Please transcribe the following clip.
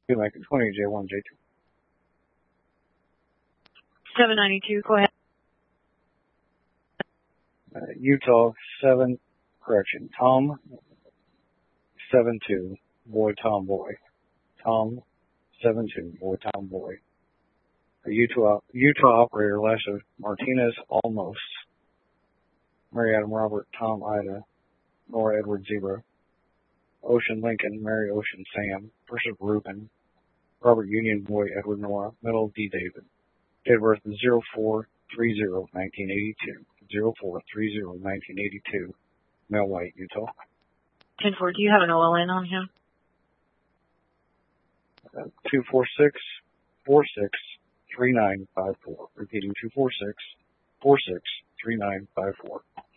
Lincoln 20, J1, J2. 792, go ahead. Utah 7, Tom 72, boy Tom boy. Tom 72, boy Tom boy. A Utah operator, Lasha Martinez almost. Mary Adam Robert, Tom Ida, Nora Edward Zebra. Ocean Lincoln, Mary Ocean Sam, Versus Reuben. Robert Union boy Edward Nora, Middle D David. Date of birth 04/30/1982. 04/30/1982. Male white, Utah. 10-4, do you have an OLN on him? 246-46-3954. Repeating 246-46-3954.